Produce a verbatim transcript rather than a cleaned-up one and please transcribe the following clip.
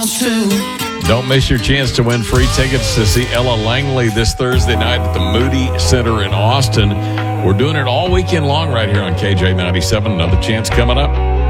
Don't miss your chance to win free tickets to see Ella Langley this Thursday night at the Moody Center in Austin. We're doing it all weekend long right here on K J ninety-seven. Another chance coming up.